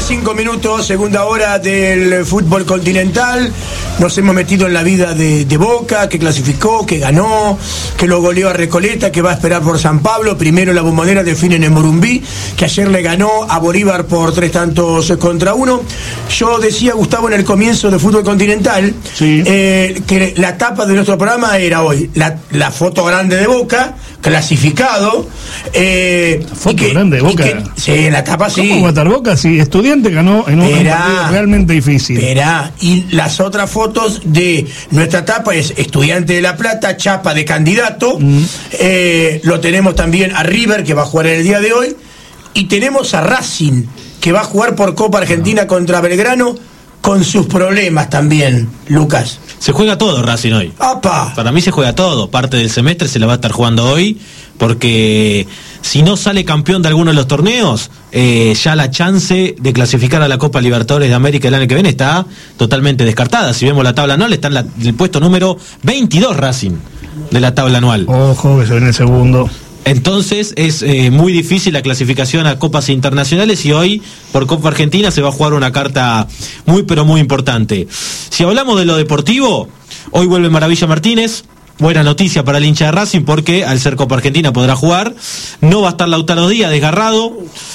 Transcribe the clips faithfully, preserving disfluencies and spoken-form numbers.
Cinco minutos, segunda hora del fútbol continental. Nos hemos metido en la vida de, de Boca, que clasificó, que ganó, que lo goleó a Recoleta, que va a esperar por San Pablo. Primero la Bombonera definen en Morumbí, que ayer le ganó a Bolívar por tres tantos contra uno. Yo decía, Gustavo, en el comienzo de fútbol continental, sí. eh, que la tapa de nuestro programa era hoy la, la foto grande de Boca, clasificado. Eh, la foto y que, grande de Boca. Que, sí, la tapa sí. ¿Cómo va a estar Boca si Estudiante ganó en un Verá, partido realmente difícil? Verá, y las otras fotos de nuestra tapa es Estudiante de La Plata, chapa de candidato. Mm. Eh, lo tenemos también a River, que va a jugar en el día de hoy. Y tenemos a Racing, que va a jugar por Copa Argentina no. contra Belgrano, con sus problemas también, Lucas. Se juega todo Racing hoy. ¡Apa! Para mí se juega todo. Parte del semestre se la va a estar jugando hoy, porque si no sale campeón de alguno de los torneos, eh, ya la chance de clasificar a la Copa Libertadores de América el año que viene está totalmente descartada. Si vemos la tabla anual, está en la, el puesto número veintidós Racing de la tabla anual. Ojo, que se viene el segundo. Entonces es eh, muy difícil la clasificación a copas internacionales, y hoy por Copa Argentina se va a jugar una carta muy pero muy importante. Si hablamos de lo deportivo, hoy vuelve Maravilla Martínez. Buena noticia para el hincha de Racing, porque al ser Copa Argentina podrá jugar. No va a estar Lautaro Díaz, desgarrado.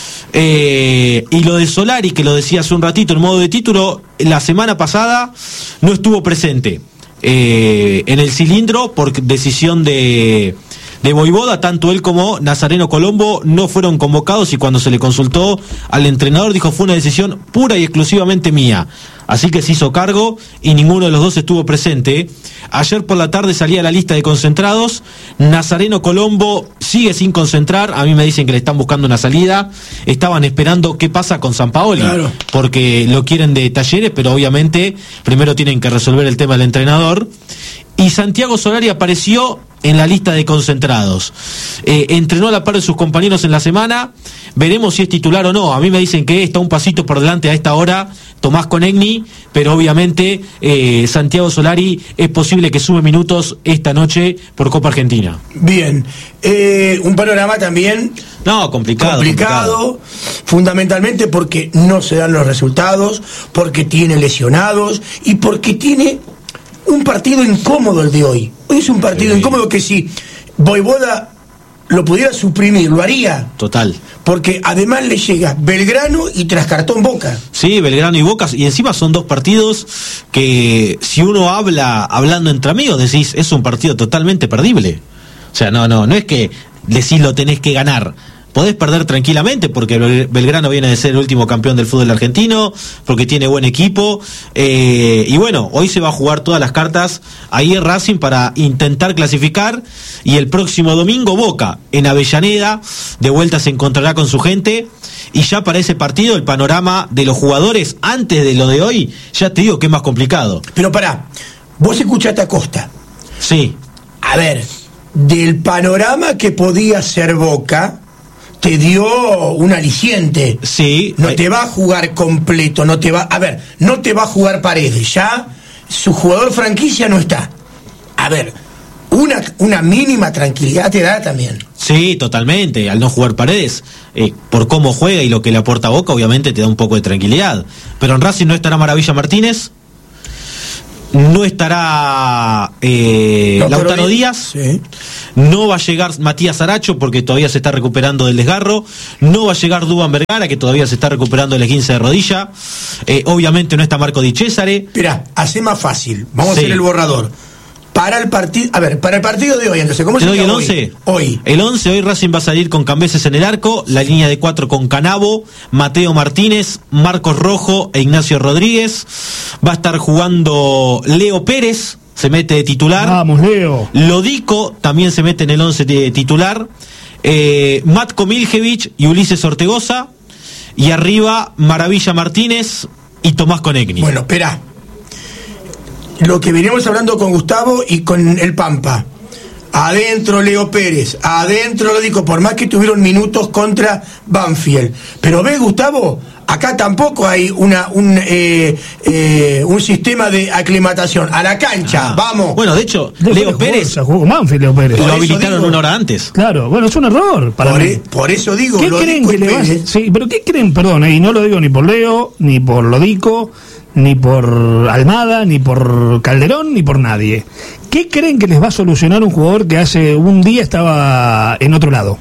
Eh, y lo de Solari, que lo decía hace un ratito en modo de título, la semana pasada no estuvo presente eh, en el cilindro por decisión de... de Voivoda. Tanto él como Nazareno Colombo no fueron convocados, y cuando se le consultó al entrenador dijo: fue una decisión pura y exclusivamente mía. Así que se hizo cargo y ninguno de los dos estuvo presente. Ayer por la tarde salía la lista de concentrados. Nazareno Colombo sigue sin concentrar. A mí me dicen que le están buscando una salida. Estaban esperando qué pasa con Sampaoli, claro, porque lo quieren de Talleres, pero obviamente primero tienen que resolver el tema del entrenador. Y Santiago Solari apareció en la lista de concentrados. Eh, entrenó a la par de sus compañeros en la semana. Veremos si es titular o no. A mí me dicen que está un pasito por delante a esta hora Tomás Conegni, pero obviamente eh, Santiago Solari es posible que sume minutos esta noche por Copa Argentina. Bien, eh, un panorama también no complicado, complicado, complicado, fundamentalmente porque no se dan los resultados, porque tiene lesionados y porque tiene un partido incómodo el de hoy. Hoy es un partido sí. incómodo que si Voivoda lo pudiera suprimir, lo haría. Total. Porque además le llega Belgrano y Trascartón Boca. Sí, Belgrano y Boca, y encima son dos partidos que si uno habla, hablando entre amigos, decís, es un partido totalmente perdible. O sea, no, no, no es que decís lo tenés que ganar. Podés perder tranquilamente, porque Belgrano viene de ser el último campeón del fútbol argentino, porque tiene buen equipo, eh, y bueno, hoy se va a jugar todas las cartas ahí en Racing para intentar clasificar, y el próximo domingo Boca en Avellaneda de vuelta se encontrará con su gente, y ya para ese partido el panorama de los jugadores antes de lo de hoy, ya te digo que es más complicado. Pero pará, vos escuchaste a Costa. Sí. A ver, del panorama que podía ser Boca, te dio un aliciente. Sí. No te va a jugar completo, no te va, a ver, no te va a jugar Paredes, ya su jugador franquicia no está. A ver, una, una mínima tranquilidad te da también. Sí, totalmente. Al no jugar Paredes, eh, por cómo juega y lo que le aporta a Boca, obviamente te da un poco de tranquilidad. Pero en Racing no estará Maravilla Martínez, no estará eh, no, Lautaro Díaz, sí. No va a llegar Matías Aracho porque todavía se está recuperando del desgarro, no va a llegar Duván Vergara, que todavía se está recuperando del esguince de rodilla, eh, obviamente no está Marco Di Cesare. Esperá, hace más fácil, vamos sí. a hacer el borrador. Para el partido, a ver, para el partido de hoy, entonces, ¿cómo se llama el once? Hoy. El once, hoy Racing va a salir con Cambeses en el arco, la línea de cuatro con Canavo, Mateo Martínez, Marcos Rojo e Ignacio Rodríguez. Va a estar jugando Leo Pérez, se mete de titular. Vamos, Leo. Lodico también se mete en el once de titular. Eh, Matko Miljevich y Ulises Ortegoza. Y arriba, Maravilla Martínez y Tomás Conegni. Bueno, espera. Lo que veníamos hablando con Gustavo y con el Pampa. Adentro Leo Pérez, adentro Lodico, por más que tuvieron minutos contra Banfield. Pero ve, Gustavo, acá tampoco hay una un eh, eh, un sistema de aclimatación a la cancha. Ah. Vamos. Bueno, de hecho, de Leo jugó, Pérez se jugó con Manfield, Leo Pérez. Lo habilitaron digo, una hora antes. Claro, bueno, es un error para por, mí. e, por eso digo, ¿Qué lo creen que le va? Sí, pero ¿qué creen? Perdón, eh, y no lo digo ni por Leo, ni por Lodico, ni por Almada, ni por Calderón, ni por nadie. ¿Qué creen que les va a solucionar un jugador que hace un día estaba en otro lado?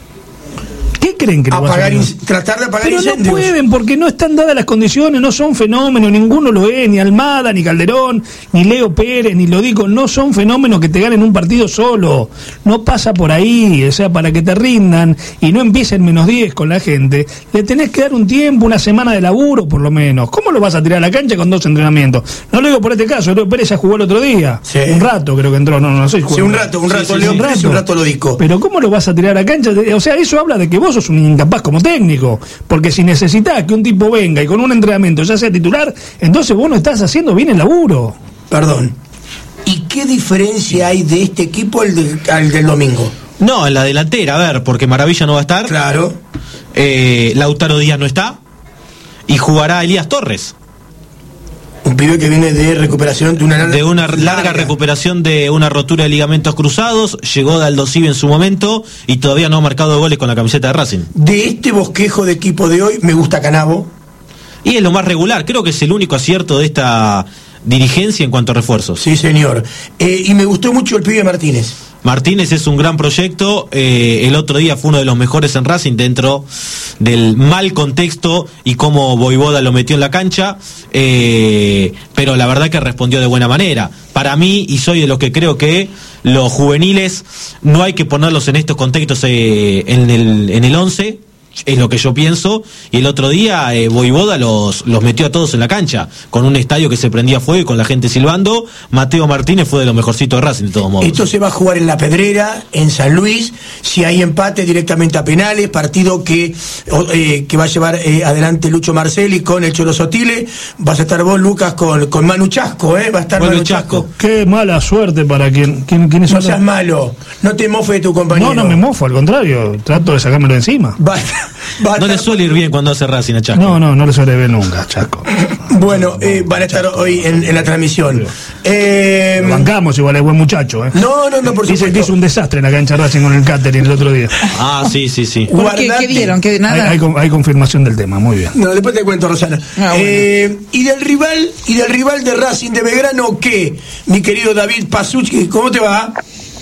¿Qué creen que le va a solucionar? Tratar de apagar Pero incendios. No pueden, porque no están dadas las condiciones, no son fenómenos, ninguno lo es, ni Almada, ni Calderón, ni Leo Pérez, ni Lodico, no son fenómenos que te ganen un partido solo. No pasa por ahí, o sea, para que te rindan y no empiecen menos diez con la gente, le tenés que dar un tiempo, una semana de laburo por lo menos. ¿Cómo lo vas a tirar a la cancha con dos entrenamientos? No lo digo por este caso, Leo Pérez ya jugó el otro día, sí. un rato creo que entró, no, no sé. Sí, un rato, un rato, sí, sí, Leo sí, Pérez, un rato Lodico. Pero ¿cómo lo vas a tirar a la cancha? O sea, eso habla de que vos sos un incapaz como técnico, porque si necesitas que un tipo venga y con un entrenamiento ya sea titular, entonces vos no estás haciendo bien el laburo. Perdón. ¿Y qué diferencia hay de este equipo al del, al del domingo? No, en la delantera, a ver, porque Maravilla no va a estar. Claro. Eh, Lautaro Díaz no está. Y jugará Elías Torres. Un pibe que viene de recuperación de una larga, de una larga, larga recuperación de una rotura de ligamentos cruzados, llegó de Aldo Civi en su momento y todavía no ha marcado goles con la camiseta de Racing. De este bosquejo de equipo de hoy me gusta Canavo. Y es lo más regular, creo que es el único acierto de esta dirigencia en cuanto a refuerzos. Sí, señor. Eh, y me gustó mucho el pibe Martínez. Martínez es un gran proyecto, eh, el otro día fue uno de los mejores en Racing dentro del mal contexto y cómo Voivoda lo metió en la cancha, eh, pero la verdad que respondió de buena manera. Para mí, y soy de los que creo que los juveniles no hay que ponerlos en estos contextos eh, en el en el once, es lo que yo pienso, y el otro día eh, Voivoda los, los metió a todos en la cancha, con un estadio que se prendía fuego y con la gente silbando. Mateo Martínez fue de los mejorcitos de Racing de todos modos. Esto se va a jugar en La Pedrera, en San Luis, si hay empate directamente a penales, partido que, eh, que va a llevar eh, adelante Lucho Marcelli con el Cholo Sotile. Vas a estar vos, Lucas, con, con Manu Chasco, ¿eh? Va a estar Manu, Manu Chasco. Chasco. Qué mala suerte para quien, quien, quien es. No seas malo, no te mofes de tu compañero. No, no me mofo, al contrario, trato de sacármelo encima. Va, va no le suele ir bien cuando hace Racing a Chasco. No, no, no le suele ir bien nunca, Chasco. Bueno, eh, van a estar Chasco. hoy en, en la transmisión. Eh, Lo bancamos, igual es buen muchacho, ¿eh? No, no, no, por supuesto. Dice que hizo un desastre en la cancha Racing con el catering el otro día. Ah, sí, sí, sí. ¿Por qué? ¿Qué dieron? ¿Qué, nada? Hay, hay, hay confirmación del tema, muy bien. No, después te cuento, Rosana. Ah, bueno. eh, y del rival, y del rival de Racing de Belgrano, ¿qué? Mi querido David Pasucci, ¿cómo te va?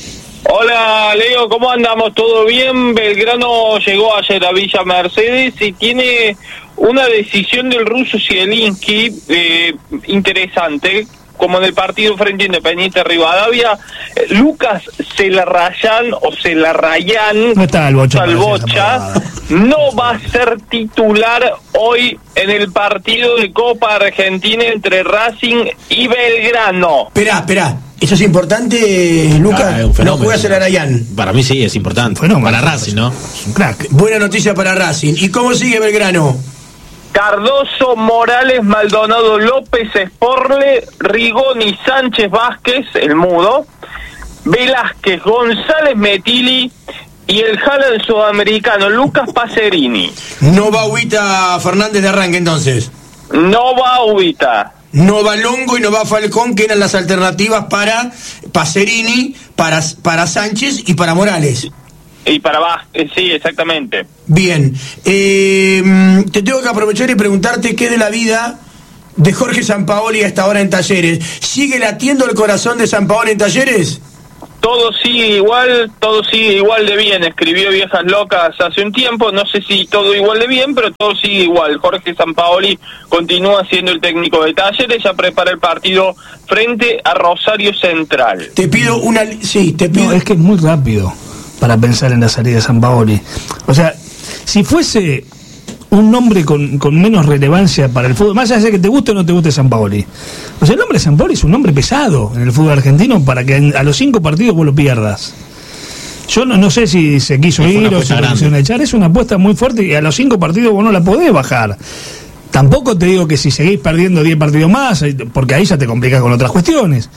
Hola Leo, ¿cómo andamos? ¿Todo bien? Belgrano llegó ayer a Villa Mercedes y tiene una decisión del ruso Zielinski eh, interesante, como en el partido frente a Independiente Rivadavia. eh, Lucas Celarrayán o Celarrayán no está el Bocha, Salvocha no va a ser titular hoy en el partido de Copa Argentina entre Racing y Belgrano. Esperá, esperá. ¿Eso es importante, Lucas? Ah, es no juega Celarrayán. Para mí sí, es importante. Bueno, para Racing, ¿no? Es un crack. Buena noticia para Racing. ¿Y cómo sigue Belgrano? Cardoso, Morales, Maldonado, López, Sporle, Rigoni, Sánchez, Vázquez, el mudo, Velázquez, González, Metili y el Haaland sudamericano, Lucas Pacerini. No va Ubita Fernández de arranque entonces. No va Ubita. No va Longo y no va Falcón, que eran las alternativas para Pacerini, para, para Sánchez y para Morales. Y para Vázquez, sí, exactamente. Bien. Eh, te tengo que aprovechar y preguntarte qué de la vida de Jorge Sampaoli a esta hora en Talleres. ¿Sigue latiendo el corazón de Sampaoli en Talleres? Todo sigue igual, todo sigue igual de bien. Escribió Viejas Locas hace un tiempo, no sé si todo igual de bien, pero todo sigue igual. Jorge Sampaoli continúa siendo el técnico de Talleres, ya prepara el partido frente a Rosario Central. Te pido una... Sí, te pido... No, es que es muy rápido para pensar en la salida de Sampaoli. O sea, si fuese un nombre con, con menos relevancia para el fútbol, más allá de que te guste o no te guste Sampaoli, o sea, el nombre de Sampaoli es un nombre pesado en el fútbol argentino para que a los cinco partidos vos lo pierdas. Yo no, no sé si se quiso es ir o si lo quisieron echar, es una apuesta muy fuerte y a los cinco partidos vos no la podés bajar. Tampoco te digo que si seguís perdiendo diez partidos más, porque ahí ya te complicás con otras cuestiones.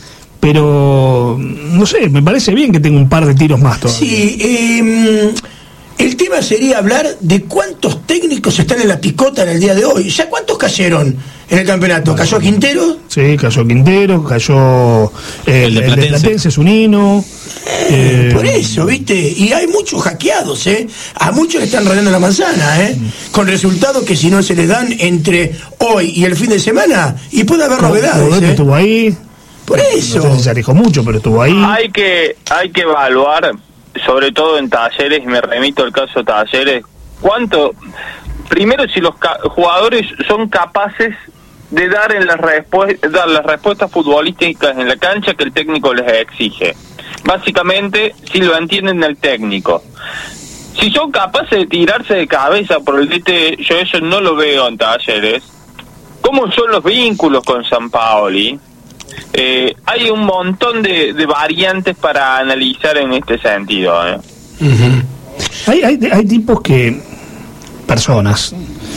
Pero, no sé, me parece bien que tenga un par de tiros más todavía. Sí, eh, el tema sería hablar de cuántos técnicos están en la picota en el día de hoy. ¿Ya cuántos cayeron en el campeonato? ¿Cayó Quintero? Sí, cayó Quintero, cayó eh, el de Platense, el de Platense Zunino. Eh, por eso, ¿viste? Y hay muchos hackeados, ¿eh? A muchos le están rodeando la manzana, ¿eh? Con resultados que si no se les dan entre hoy y el fin de semana, y puede haber novedades, ¿eh? Estuvo ahí. Por eso. No sé si se arriesgó mucho, pero estuvo ahí. Hay que, hay que evaluar, sobre todo en Talleres, y me remito al caso de Talleres, cuánto, primero si los ca- jugadores son capaces de dar en las respu- dar las respuestas futbolísticas en la cancha que el técnico les exige. Básicamente, si lo entienden el técnico. Si son capaces de tirarse de cabeza por el D T, yo eso no lo veo en Talleres. ¿Cómo son los vínculos con Sampaoli? Eh, hay un montón de, de variantes para analizar en este sentido, ¿eh? Uh-huh. Hay, hay, hay tipos que, personas,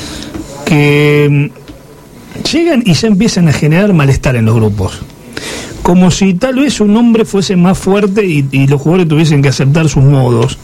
que llegan y ya empiezan a generar malestar en los grupos. Como si tal vez un hombre fuese más fuerte y, y los jugadores tuviesen que aceptar sus modos.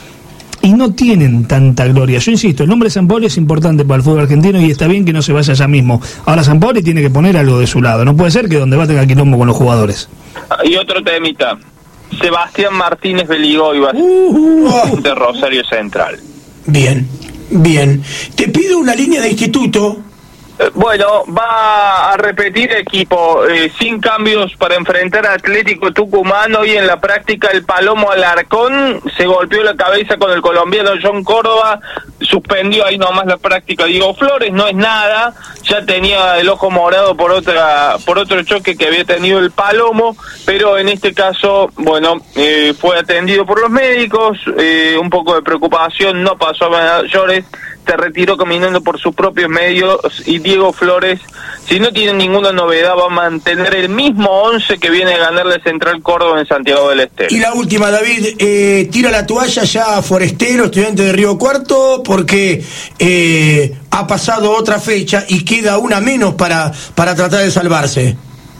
Y no tienen tanta gloria. Yo insisto, el nombre de Sampaoli es importante para el fútbol argentino y está bien que no se vaya ya mismo. Ahora Sampaoli tiene que poner algo de su lado. No puede ser que donde va tenga quilombo con los jugadores. Y otro temita. Sebastián Martínez Beligoy va uh, de Rosario Central. Bien, bien. Te pido una línea de instituto. Bueno, va a repetir equipo, eh, sin cambios para enfrentar a Atlético Tucumán. Hoy en la práctica el Palomo Alarcón se golpeó la cabeza con el colombiano John Córdoba, suspendió ahí nomás la práctica Diego Flores, no es nada, ya tenía el ojo morado por otra por otro choque que había tenido el Palomo, pero en este caso, bueno, eh, fue atendido por los médicos, eh, un poco de preocupación, no pasó a mayores, se retiró caminando por sus propios medios y Diego Flores, si no tiene ninguna novedad, va a mantener el mismo once que viene a ganarle Central Córdoba en Santiago del Estero. Y la última, David, eh, tira la toalla ya Forestero, estudiante de Río Cuarto, porque eh, ha pasado otra fecha y queda una menos para, para tratar de salvarse.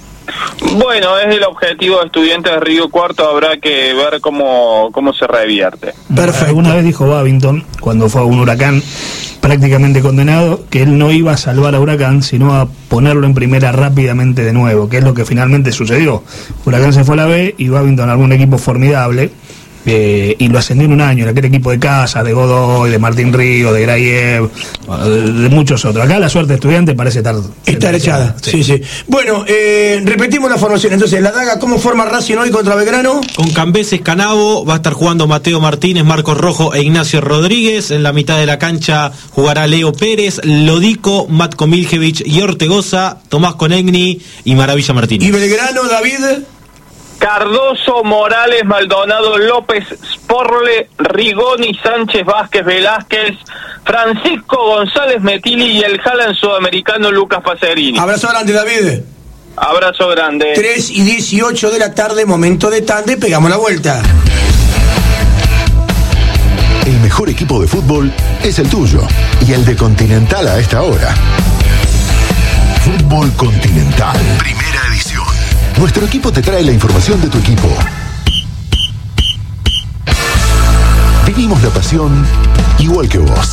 Bueno, es el objetivo de Estudiantes de Río Cuarto, habrá que ver cómo, cómo se revierte. Perfecto. Alguna vez dijo Babington, cuando fue a un Huracán prácticamente condenado, que él no iba a salvar a Huracán, sino a ponerlo en primera rápidamente de nuevo, que es lo que finalmente sucedió. Huracán se fue a la B y Babington a algún equipo formidable, eh, y lo ascendió en un año, en aquel equipo de casa, de Godoy, de Martín Río, de Grayev, de, de muchos otros. Acá la suerte de Estudiante parece estar... Estar echada, sí, sí. sí. Bueno, eh, repetimos la formación. Entonces, la Daga, ¿cómo forma Racing hoy contra Belgrano? Con Cambeses, Canavo, va a estar jugando Mateo Martínez, Marcos Rojo e Ignacio Rodríguez. En la mitad de la cancha jugará Leo Pérez, Lodico, Matko Miljevich y Ortegoza, Tomás Conegni y Maravilla Martínez. ¿Y Belgrano, David? Cardoso, Morales, Maldonado, López, Sporle, Rigoni, Sánchez, Vázquez, Velázquez, Francisco González Metili y el Jalan sudamericano Lucas Pacerini. Abrazo grande, David. Abrazo grande. tres y dieciocho de la tarde, momento de tande, pegamos la vuelta. El mejor equipo de fútbol es el tuyo y el de Continental a esta hora. Fútbol Continental, primera edición. Nuestro equipo te trae la información de tu equipo. Vivimos la pasión igual que vos.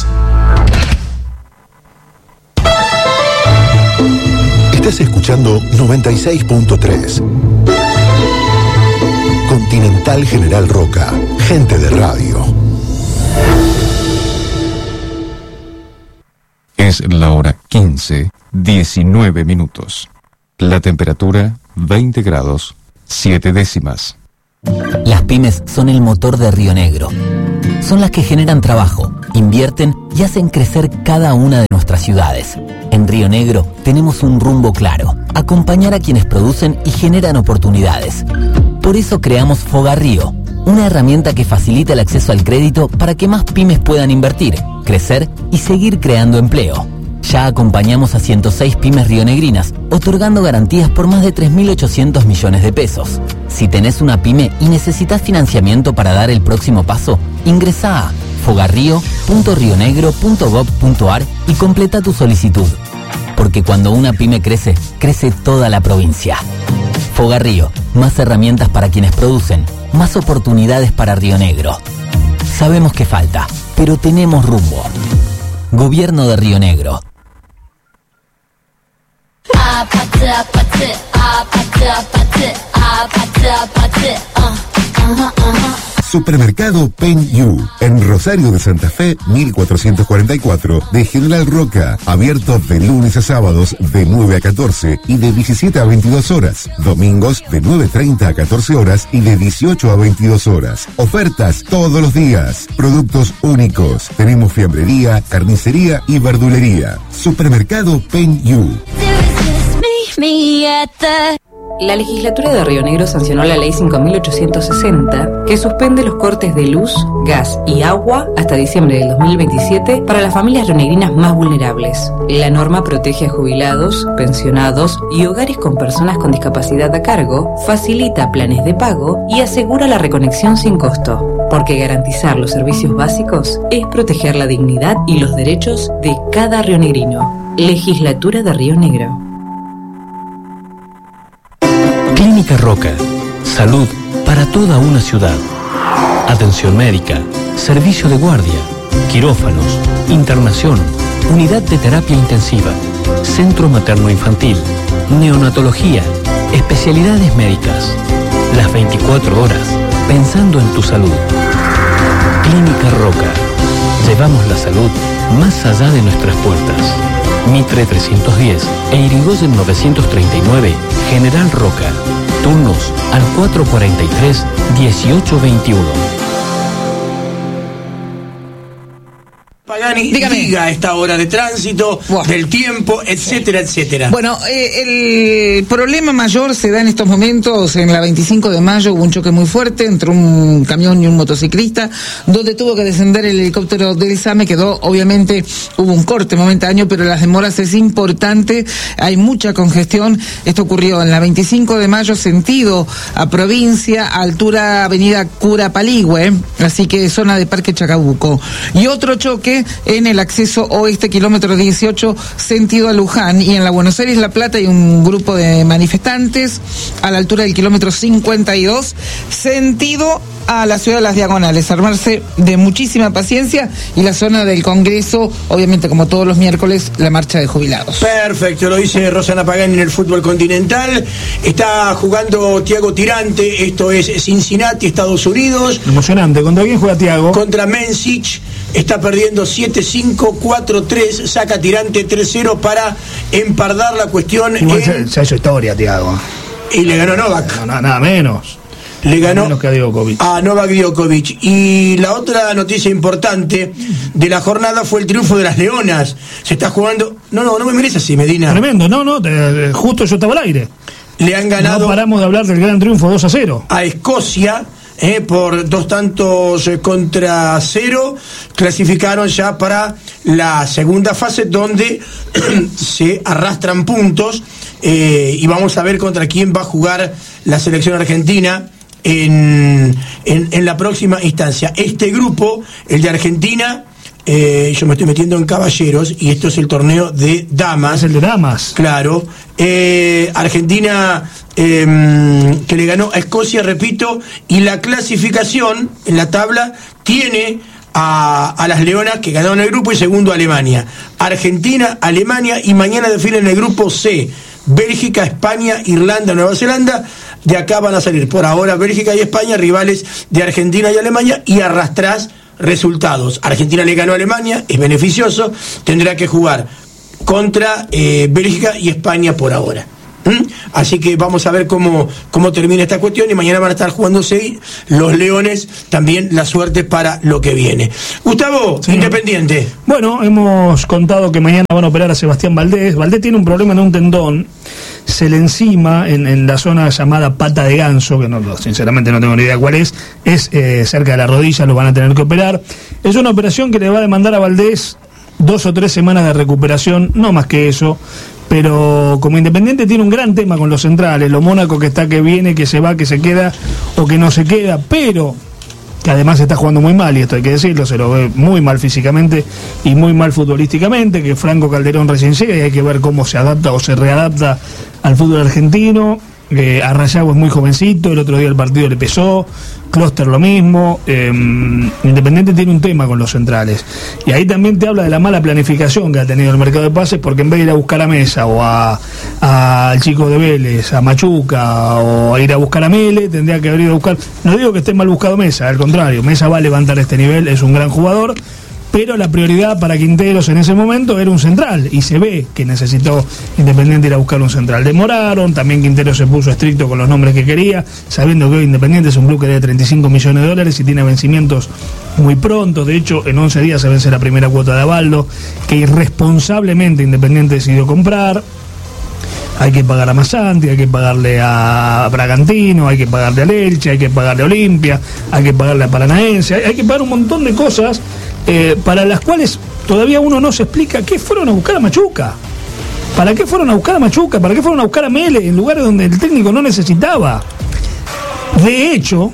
Estás escuchando noventa y seis punto tres. Continental General Roca, gente de radio. Es la hora quince, diecinueve minutos. La temperatura veinte grados, siete décimas. Las pymes son el motor de Río Negro. Son las que generan trabajo, invierten y hacen crecer cada una de nuestras ciudades. En Río Negro tenemos un rumbo claro: acompañar a quienes producen y generan oportunidades. Por eso creamos Fogarrío, una herramienta que facilita el acceso al crédito para que más pymes puedan invertir, crecer y seguir creando empleo. Ya acompañamos a ciento seis pymes rionegrinas, otorgando garantías por más de tres mil ochocientos millones de pesos. Si tenés una pyme y necesitas financiamiento para dar el próximo paso, ingresá a fogarrio punto rionegro punto gob punto ar y completa tu solicitud. Porque cuando una pyme crece, crece toda la provincia. Fogarrío, más herramientas para quienes producen, más oportunidades para Río Negro. Sabemos que falta, pero tenemos rumbo. Gobierno de Río Negro. Supermercado Pen Yu, en Rosario de Santa Fe, mil cuatrocientos cuarenta y cuatro, de General Roca, abierto de lunes a sábados de nueve a catorce y de diecisiete a veintidós horas, domingos de nueve treinta a catorce horas y de dieciocho a veintidós horas. Ofertas todos los días, productos únicos. Tenemos fiambrería, carnicería y verdulería. Supermercado Pen Yu. La legislatura de Río Negro sancionó la ley cinco mil ochocientos sesenta, que suspende los cortes de luz, gas y agua hasta diciembre del dos mil veintisiete para las familias rionegrinas más vulnerables. La norma protege a jubilados, pensionados y hogares con personas con discapacidad a cargo, facilita planes de pago y asegura la reconexión sin costo, porque garantizar los servicios básicos es proteger la dignidad y los derechos de cada rionegrino. Legislatura de Río Negro. Clínica Roca. Salud para toda una ciudad. Atención médica, servicio de guardia, quirófanos, internación, unidad de terapia intensiva, centro materno-infantil, neonatología, especialidades médicas. Las veinticuatro horas, pensando en tu salud. Clínica Roca. Llevamos la salud más allá de nuestras puertas. Mitre trescientos diez e Irigoyen novecientos treinta y nueve, General Roca. Turnos al cuatro cuarenta y tres, dieciocho veintiuno. Pagani, Dígame. diga a esta hora de tránsito, Buah. del tiempo, etcétera, etcétera. Bueno, eh, el problema mayor se da en estos momentos. En la veinticinco de mayo hubo un choque muy fuerte entre un camión y un motociclista, donde tuvo que descender el helicóptero del SAME. Quedó, obviamente, hubo un corte momentáneo, pero las demoras es importante, hay mucha congestión. Esto ocurrió en la veinticinco de mayo, sentido a provincia, altura avenida Cura Paligüe, así que zona de Parque Chacabuco. Y otro choque en el acceso oeste, kilómetro dieciocho, sentido a Luján, y en la Buenos Aires La Plata hay un grupo de manifestantes a la altura del kilómetro cincuenta y dos, sentido a la ciudad de Las Diagonales. Armarse de muchísima paciencia, y la zona del Congreso, obviamente como todos los miércoles, la marcha de jubilados. Perfecto, lo dice Rosana Pagani en el fútbol continental. Está jugando Thiago Tirante, esto es Cincinnati, Estados Unidos. Emocionante. ¿Contra quién juega Thiago? Contra Mencic. Está perdiendo siete cinco, cuatro tres, saca Tirante tres cero para empardar la cuestión. Igual en... se, se ha hecho historia, Thiago. Y le ganó Novak. No, no, nada menos. Le ganó menos que a Djokovic. a Novak Djokovic. Y la otra noticia importante de la jornada fue el triunfo de las Leonas. Se está jugando... No, no, no me merece así, Medina. Tremendo, no, no, te, justo yo estaba al aire. Le han ganado... No paramos de hablar del gran triunfo dos a cero. A Escocia... Eh, por dos tantos eh, contra cero, clasificaron ya para la segunda fase, donde se arrastran puntos, eh, y vamos a ver contra quién va a jugar la selección argentina en, en, en la próxima instancia. Este grupo, el de Argentina, eh, yo me estoy metiendo en caballeros, y esto es el torneo de damas. Es el de damas. Claro. Eh, Argentina... Eh, que le ganó a Escocia, repito, y la clasificación en la tabla tiene a, a las Leonas, que ganaron el grupo, y segundo Alemania. Argentina, Alemania, y mañana definen el grupo C. Bélgica, España, Irlanda, Nueva Zelanda. De acá van a salir por ahora Bélgica y España, rivales de Argentina y Alemania, y arrastrás resultados. Argentina le ganó a Alemania, es beneficioso, tendrá que jugar contra eh, Bélgica y España por ahora. ¿Mm? Así que vamos a ver cómo, cómo termina esta cuestión, y mañana van a estar jugándose los Leones, también la suerte para lo que viene. Gustavo, sí. Independiente. Bueno, hemos contado que mañana van a operar a Sebastián Valdés. Valdés tiene un problema en un tendón, se le encima en, en la zona llamada pata de ganso, que no, sinceramente no tengo ni idea cuál es, es eh, cerca de la rodilla, lo van a tener que operar. Es una operación que le va a demandar a Valdés dos o tres semanas de recuperación, no más que eso. Pero como Independiente tiene un gran tema con los centrales, lo Mónaco que está, que viene, que se va, que se queda o que no se queda, pero que además está jugando muy mal, y esto hay que decirlo, se lo ve muy mal físicamente y muy mal futbolísticamente, que Franco Calderón recién llega y hay que ver cómo se adapta o se readapta al fútbol argentino. Eh, Arrayagua es muy jovencito, el otro día el partido le pesó, Clúster lo mismo. eh, Independiente tiene un tema con los centrales, y ahí también te habla de la mala planificación que ha tenido el mercado de pases, porque en vez de ir a buscar a Mesa o a al chico de Vélez, a Machuca, o a ir a buscar a Mele, tendría que haber ido a buscar. No digo que esté mal buscado Mesa, al contrario, Mesa va a levantar este nivel, es un gran jugador, pero la prioridad para Quinteros en ese momento era un central, y se ve que necesitó Independiente ir a buscar un central. Demoraron, también Quinteros se puso estricto con los nombres que quería, sabiendo que hoy Independiente es un club que debe treinta y cinco millones de dólares y tiene vencimientos muy pronto. De hecho, en once días se vence la primera cuota de Avaldo, que irresponsablemente Independiente decidió comprar. Hay que pagar a Massanti, hay que pagarle a Bragantino, hay que pagarle a Elche, hay que pagarle a Olimpia, hay que pagarle a Paranaense, hay, hay que pagar un montón de cosas eh, para las cuales todavía uno no se explica qué fueron a buscar a Machuca. ¿Para qué fueron a buscar a Machuca? ¿Para qué fueron a buscar a Mele en lugares donde el técnico no necesitaba? De hecho,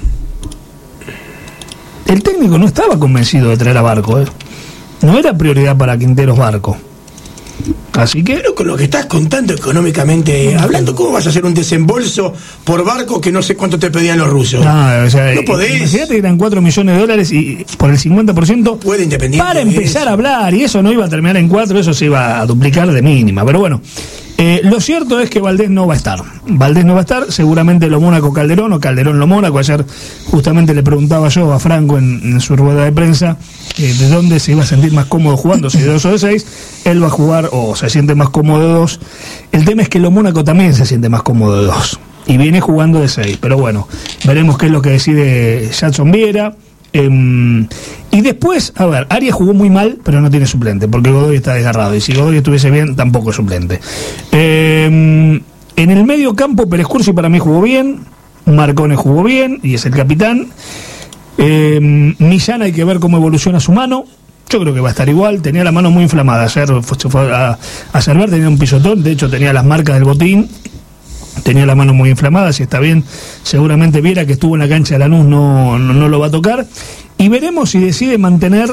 el técnico no estaba convencido de traer a Barco, ¿eh? No era prioridad para Quinteros Barco. Así que, pero con lo que estás contando económicamente hablando, ¿cómo vas a hacer un desembolso por Barco que no sé cuánto te pedían los rusos? No, o sea, no podés. Imagínate que eran cuatro millones de dólares y por el cincuenta por ciento puede Independiente para empezar a hablar, y eso no iba a terminar en cuatro, eso se iba a duplicar de mínima. Pero bueno, eh, lo cierto es que Valdés no va a estar. Valdés no va a estar, seguramente lo Mónaco Calderón o Calderón lo Mónaco. Ayer justamente le preguntaba yo a Franco en, en su rueda de prensa eh, de dónde se iba a sentir más cómodo jugando, si de dos o de seis. Él va a jugar o se siente más cómodo de dos. El tema es que lo Mónaco también se siente más cómodo de dos y viene jugando de seis, pero bueno, veremos qué es lo que decide Jadson Viera. Eh, y después, a ver, Arias jugó muy mal, pero no tiene suplente, porque Godoy está desgarrado, y si Godoy estuviese bien, tampoco es suplente. Eh, en el medio campo, Pérez Cursi para mí jugó bien, Marcone jugó bien, y es el capitán. Eh, Millán hay que ver cómo evoluciona su mano. Yo creo que va a estar igual, tenía la mano muy inflamada, ayer se fue a, a Cerver, tenía un pisotón, de hecho tenía las marcas del botín, tenía la mano muy inflamada. Si está bien, seguramente Viera, que estuvo en la cancha de Lanús, no, no, no lo va a tocar, y veremos si decide mantener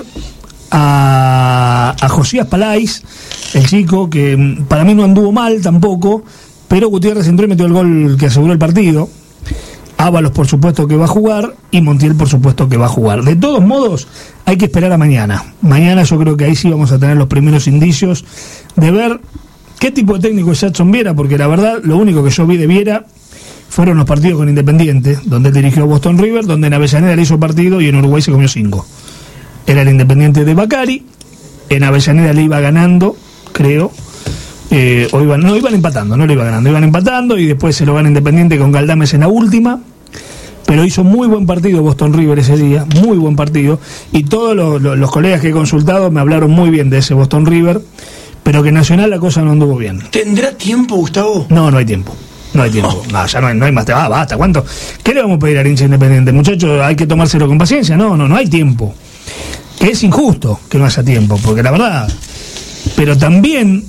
a, a Josías Palais, el chico que para mí no anduvo mal tampoco, pero Gutiérrez entró y metió el gol que aseguró el partido. Ábalos por supuesto que va a jugar, y Montiel por supuesto que va a jugar. De todos modos, hay que esperar a mañana. Mañana yo creo que ahí sí vamos a tener los primeros indicios de ver qué tipo de técnico es Jadson Viera, porque la verdad, lo único que yo vi de Viera fueron los partidos con Independiente, donde él dirigió Boston River, donde en Avellaneda le hizo partido y en Uruguay se comió cinco. Era el Independiente de Bacari, en Avellaneda le iba ganando, creo. Eh, o iban, no, iban empatando, no lo iba ganando, iban empatando, y después se lo gana Independiente con Galdames en la última. Pero hizo muy buen partido Boston River ese día, muy buen partido, y todos los, los, los colegas que he consultado me hablaron muy bien de ese Boston River, pero que Nacional la cosa no anduvo bien. ¿Tendrá tiempo, Gustavo? No, no hay tiempo. No hay tiempo. No, ya no hay, no hay más. Ah, basta. ¿Cuánto? ¿Qué le vamos a pedir al hincha Independiente? Muchachos, hay que tomárselo con paciencia. No, no, no hay tiempo. Que es injusto que no haya tiempo, porque la verdad. Pero también,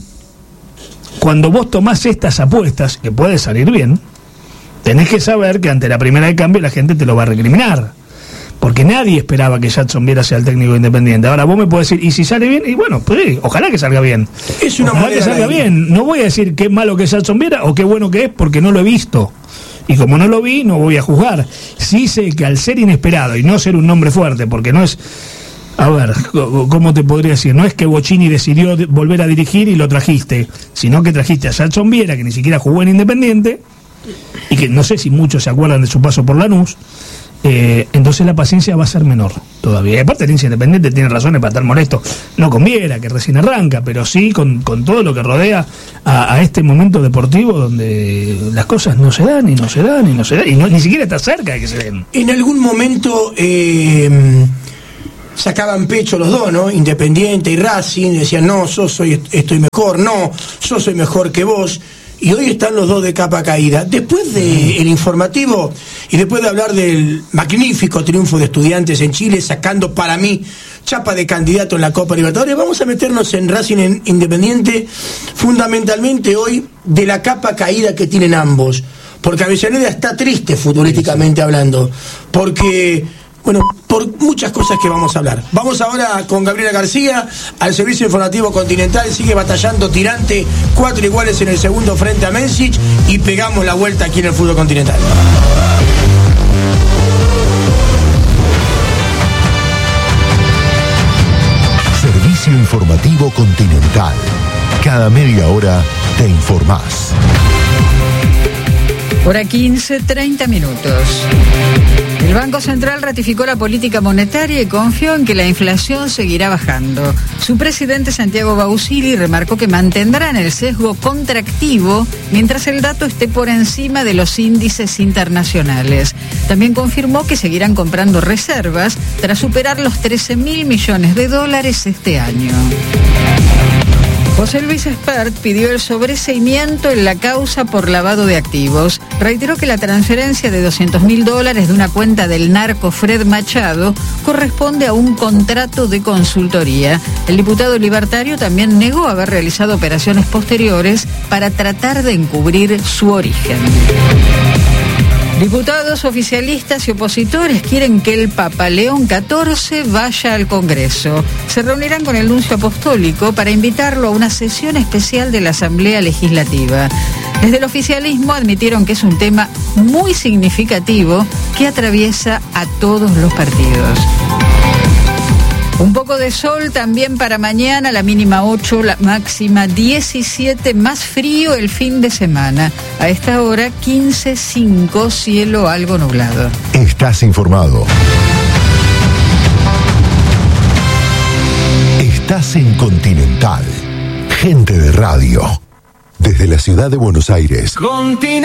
cuando vos tomás estas apuestas, que puede salir bien, tenés que saber que ante la primera de cambio la gente te lo va a recriminar. Porque nadie esperaba que Jadson Viera sea el técnico Independiente. Ahora vos me podés decir, ¿y si sale bien? Y bueno, pues sí, ojalá que salga bien. Es una ojalá que salga bien. No voy a decir qué malo que es Jadson Viera o qué bueno que es, porque no lo he visto. Y como no lo vi, no voy a juzgar. Sí sé que al ser inesperado y no ser un nombre fuerte, porque no es... A ver, ¿cómo te podría decir? No es que Bocini decidió volver a dirigir y lo trajiste, sino que trajiste a Jadson Viera, que ni siquiera jugó en Independiente, y que no sé si muchos se acuerdan de su paso por Lanús. Eh, entonces la paciencia va a ser menor todavía. Y aparte el hincha Independiente tiene razones para estar molesto, no con Viera, que recién arranca, pero sí con, con todo lo que rodea a, a este momento deportivo donde las cosas no se dan y no se dan y no se dan y no, ni siquiera está cerca de que se den. En algún momento eh, sacaban pecho los dos, ¿no? Independiente y Racing, decían, no, yo soy, estoy mejor, no, yo soy mejor que vos. Y hoy están los dos de capa caída. Después del informativo y después de hablar del magnífico triunfo de Estudiantes en Chile, sacando para mí chapa de candidato en la Copa Libertadores, vamos a meternos en Racing en Independiente, fundamentalmente hoy de la capa caída que tienen ambos. Porque Avellaneda está triste futbolísticamente hablando. Porque Bueno, por muchas cosas que vamos a hablar. Vamos ahora con Gabriela García, al Servicio Informativo Continental. Sigue batallando Tirante, cuatro iguales en el segundo frente a Mesic, y pegamos la vuelta aquí en el fútbol continental. Servicio Informativo Continental. Cada media hora te informás. Hora quince, treinta minutos. El Banco Central ratificó la política monetaria y confió en que la inflación seguirá bajando. Su presidente Santiago Bausili remarcó que mantendrán el sesgo contractivo mientras el dato esté por encima de los índices internacionales. También confirmó que seguirán comprando reservas tras superar los trece mil millones de dólares este año. José Luis Espert pidió el sobreseimiento en la causa por lavado de activos. Reiteró que la transferencia de doscientos mil dólares de una cuenta del narco Fred Machado corresponde a un contrato de consultoría. El diputado libertario también negó haber realizado operaciones posteriores para tratar de encubrir su origen. Diputados, oficialistas y opositores quieren que el Papa León catorce vaya al Congreso. Se reunirán con el nuncio apostólico para invitarlo a una sesión especial de la Asamblea Legislativa. Desde el oficialismo admitieron que es un tema muy significativo que atraviesa a todos los partidos. Un poco de sol también para mañana, la mínima ocho, la máxima diecisiete, más frío el fin de semana. A esta hora quince cinco, cielo algo nublado. Estás informado. Estás en Continental. Gente de radio. Desde la ciudad de Buenos Aires. Continental.